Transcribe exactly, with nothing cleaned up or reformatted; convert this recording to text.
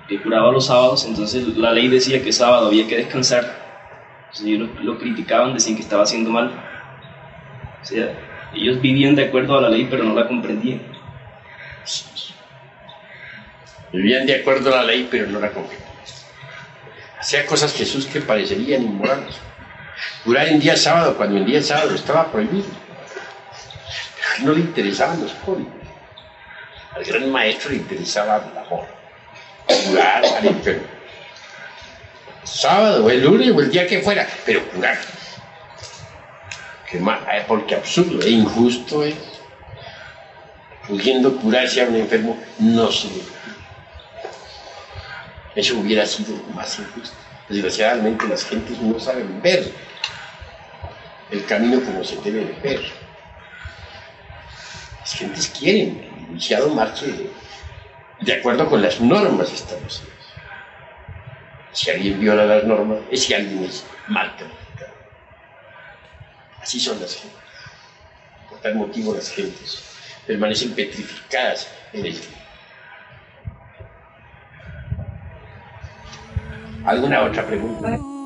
que curaba los sábados, entonces la ley decía que sábado había que descansar. Entonces ellos lo, lo criticaban, decían que estaba haciendo mal. O sea, ellos vivían de acuerdo a la ley, pero no la comprendían. Vivían de acuerdo a la ley, pero no la comprendían. Hacía cosas Jesús que parecerían inmorales. Curar en día sábado, cuando en día sábado estaba prohibido. Pero no le interesaban los pobres. Al gran maestro le interesaba el amor. Curar al enfermo. Sábado, o el lunes, o el día que fuera, pero curar. Que más, porque absurdo e injusto es. Pudiendo curarse a un enfermo, no se le. Eso hubiera sido más injusto. Desgraciadamente las gentes no saben ver el camino como se debe de ver. Las gentes quieren que el iniciado marche de acuerdo con las normas establecidas. Si alguien viola las normas, es que alguien es mal calificado. Así son las gentes. Por tal motivo las gentes permanecen petrificadas en el tiempo. ¿Alguna otra pregunta?